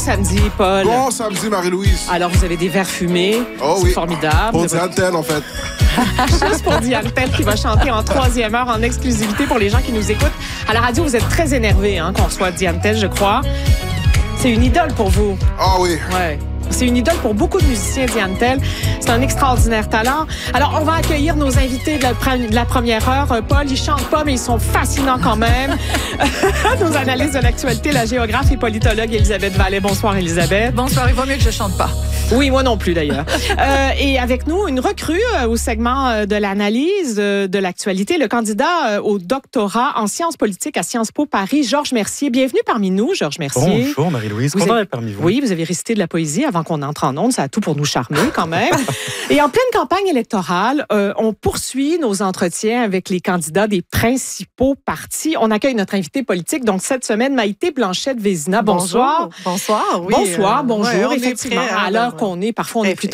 samedi, Paul. Bon samedi, Marie-Louise. Alors, vous avez des verres fumés. Oh c'est oui. formidable. Pour Diane Tell, en fait. Juste pour Diane Tell qui va chanter en 3e heure en exclusivité pour les gens qui nous écoutent. À la radio, vous êtes très énervés qu'on reçoit Diane Tell, je crois. C'est une idole pour vous. Ah oui. Ouais. C'est une idole pour beaucoup de musiciens, Diane Tell. C'est un extraordinaire talent. Alors, on va accueillir nos invités de la première heure. Paul, ils chantent pas, mais ils sont fascinants quand même. Nos analystes de l'actualité, la géographe et politologue Elisabeth Vallée. Bonsoir, Elisabeth. Bonsoir, il vaut mieux que je chante pas. Oui, moi non plus d'ailleurs. Et avec nous, une recrue au segment de l'analyse de l'actualité, le candidat au doctorat en sciences politiques à Sciences Po Paris, Georges Mercier. Bienvenue parmi nous, Georges Mercier. Bonjour Marie-Louise, content d'être parmi vous. Oui, vous avez récité de la poésie avant qu'on entre en ondes, ça a tout pour nous charmer quand même. Et en pleine campagne électorale, on poursuit nos entretiens avec les candidats des principaux partis. On accueille notre invité politique, donc cette semaine, Maïté Blanchette-Vézina. Bonsoir. Bonsoir, oui. Bonsoir, bonjour. Ouais, effectivement, prêt, à l'heure qu'on est, parfois on est plus